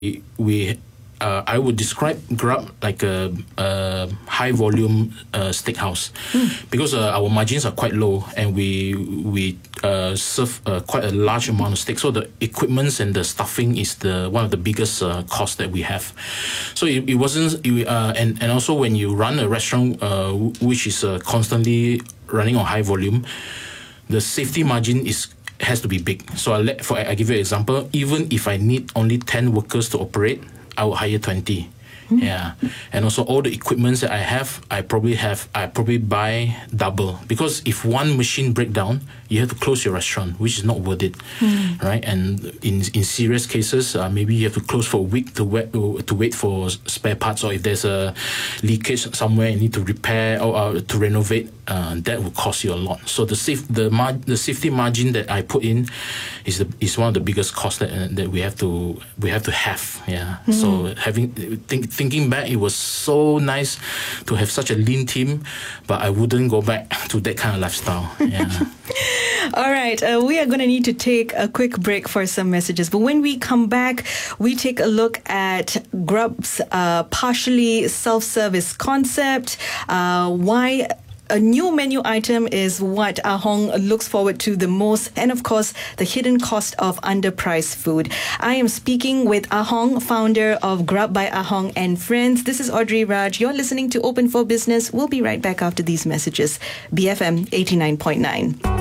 we I would describe Grab like a high volume steakhouse because our margins are quite low, and we serve quite a large amount of steak. So the equipments and the stuffing is one of the biggest costs that we have. So it wasn't and also when you run a restaurant which is constantly running on high volume, the safety margin has to be big. So I give you an example. Even if I need only 10 workers to operate, I will hire 20. Yeah. And also all the equipments that I probably buy double, because if one machine break down, you have to close your restaurant, which is not worth it. Right? And in serious cases, maybe you have to close for a week to wait for spare parts, or if there's a leakage somewhere you need to repair or to renovate, that will cost you a lot. So the safety margin that I put in is one of the biggest costs that we have to have. Yeah. So thinking back, it was so nice to have such a lean team, but I wouldn't go back to that kind of lifestyle. Yeah. All right, we are going to need to take a quick break for some messages. But when we come back, we take a look at Grub's partially self-service concept, why a new menu item is what Ahong looks forward to the most, and of course, the hidden cost of underpriced food. I am speaking with Ahong, founder of Grub by Ahong and Friends. This is Audrey Raj. You're listening to Open for Business. We'll be right back after these messages. BFM 89.9.